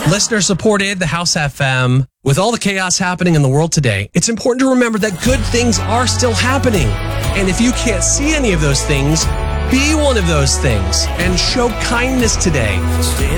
Listener supported the House FM. With all the chaos happening in the world today, it's important to remember that good things are still happening. And if you can't see any of those things, be one of those things and show kindness today.